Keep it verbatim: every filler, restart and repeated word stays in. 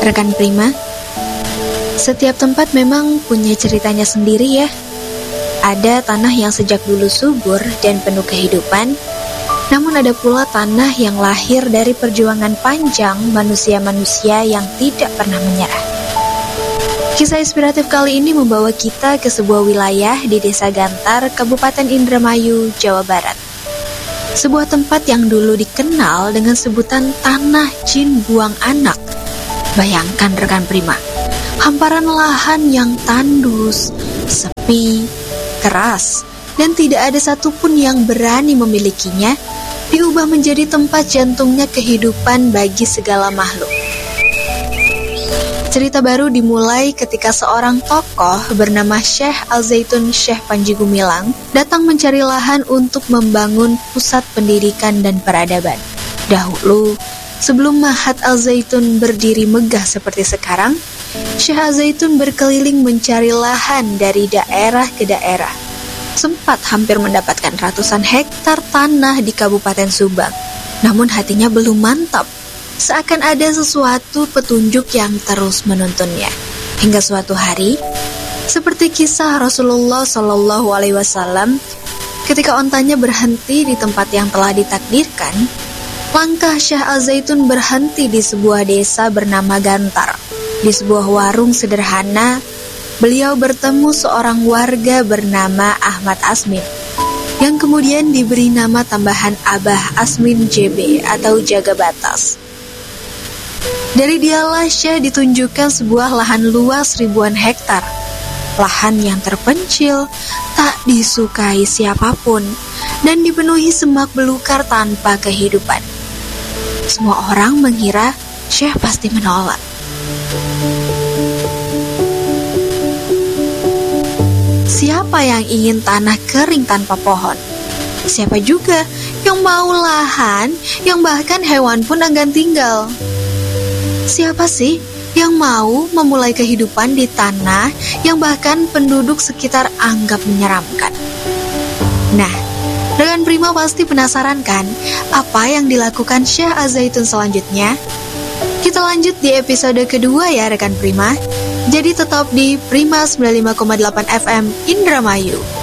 Rekan Prima, setiap tempat memang punya ceritanya sendiri ya. Ada tanah yang sejak dulu subur dan penuh kehidupan, namun ada pula tanah yang lahir dari perjuangan panjang manusia-manusia yang tidak pernah menyerah. Kisah inspiratif kali ini membawa kita ke sebuah wilayah di Desa Gantar, Kabupaten Indramayu, Jawa Barat. Sebuah tempat yang dulu dikenal dengan sebutan Tanah Jin Buang Anak. Bayangkan rekan Prima, hamparan lahan yang tandus, sepi, keras, dan tidak ada satupun yang berani memilikinya, diubah menjadi tempat jantungnya kehidupan bagi segala makhluk. Cerita baru dimulai ketika seorang tokoh bernama Syekh Al-Zaitun Syekh Panji Gumilang datang mencari lahan untuk membangun pusat pendidikan dan peradaban. Dahulu, sebelum Mahat Al-Zaitun berdiri megah seperti sekarang, Syekh Al-Zaitun berkeliling mencari lahan dari daerah ke daerah. Sempat hampir mendapatkan ratusan hektar tanah di Kabupaten Subang. Namun hatinya belum mantap. Seakan ada sesuatu petunjuk yang terus menuntunnya. Hingga suatu hari, seperti kisah Rasulullah Shallallahu Alaihi Wasallam, ketika ontanya berhenti di tempat yang telah ditakdirkan, langkah Syekh Al-Zaitun berhenti di sebuah desa bernama Gantar. Di sebuah warung sederhana, beliau bertemu seorang warga bernama Ahmad Asmin, yang kemudian diberi nama tambahan Abah Asmin J B atau Jaga Batas. Dari dialah Syekh ditunjukkan sebuah lahan luas ribuan hektar. Lahan yang terpencil, tak disukai siapapun, dan dipenuhi semak belukar tanpa kehidupan. Semua orang mengira Syekh pasti menolak. Siapa yang ingin tanah kering tanpa pohon? Siapa juga yang mau lahan yang bahkan hewan pun enggan tinggal? Siapa sih yang mau memulai kehidupan di tanah yang bahkan penduduk sekitar anggap menyeramkan? Nah, rekan Prima pasti penasaran kan apa yang dilakukan Syekh Al-Zaitun selanjutnya? Kita lanjut di episode kedua ya rekan Prima. Jadi tetap di Prima sembilan puluh lima koma delapan F M Indramayu.